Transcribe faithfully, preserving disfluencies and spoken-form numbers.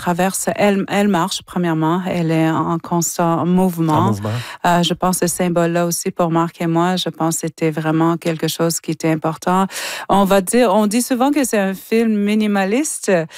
traverse, elle, elle marche premièrement, elle est en constant mouvement. En mouvement. Euh, je pense que ce symbole-là aussi pour Marc et moi, je pense que c'était vraiment quelque chose qui était important. On va dire, on dit souvent que c'est un film minimaliste.